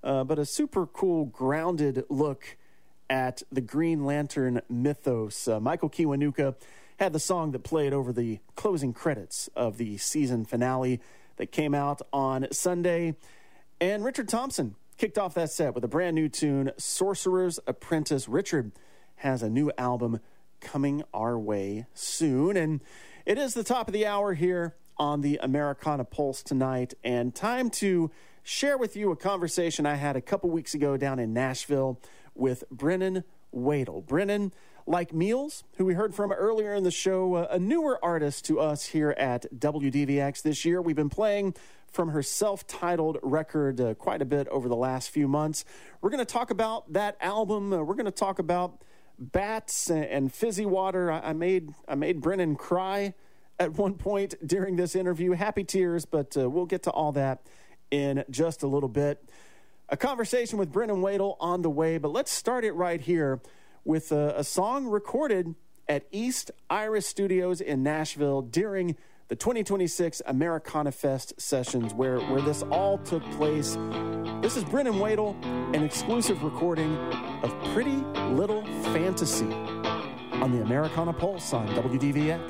but a super cool, grounded look at the Green Lantern mythos. Michael Kiwanuka had the song that played over the closing credits of the season finale that came out on Sunday. And Richard Thompson kicked off that set with a brand new tune, Sorcerer's Apprentice. Richard has a new album coming our way soon. And it is the top of the hour here on the Americana Pulse tonight, and time to share with you a conversation I had a couple weeks ago down in Nashville with Brennan Wadle. Brennan, like Meals, who we heard from earlier in the show, a newer artist to us here at WDVX this year. We've been playing from her self-titled record quite a bit over the last few months. We're going to talk about that album. We're going to talk about bats and fizzy water. I made Brennan cry at one point during this interview. Happy tears, but we'll get to all that in just a little bit. A conversation with Brennan Wadle on the way, but let's start it right here with a song recorded at East Iris Studios in Nashville during the 2026 Americana Fest sessions where this all took place. This is Brennan Wadle, an exclusive recording of Pretty Little Fantasy on the Americana Pulse on WDVX.